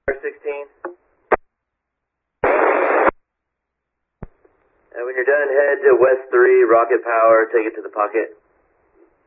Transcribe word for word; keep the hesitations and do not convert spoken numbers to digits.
sixteen. And when you're done, head to West three, rocket power, take it to the pocket.